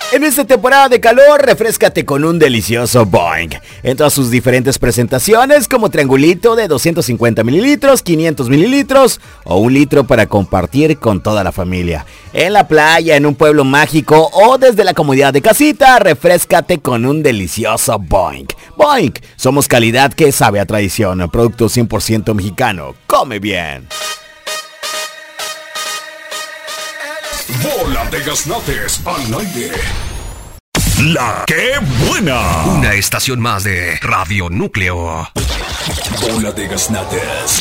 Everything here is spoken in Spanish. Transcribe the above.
En esta temporada de calor, refréscate con un delicioso Boing. En todas sus diferentes presentaciones, como triangulito de 250 mililitros, 500 mililitros o 1 litro para compartir con toda la familia. En la playa, en un pueblo mágico o desde la comodidad de casita, refréscate con un delicioso Boing. Boing, somos calidad que sabe a tradición. Producto 100% mexicano. Come bien. Bola de Gaznates al aire. La que buena. Una estación más de Radio Núcleo. Bola de Gaznates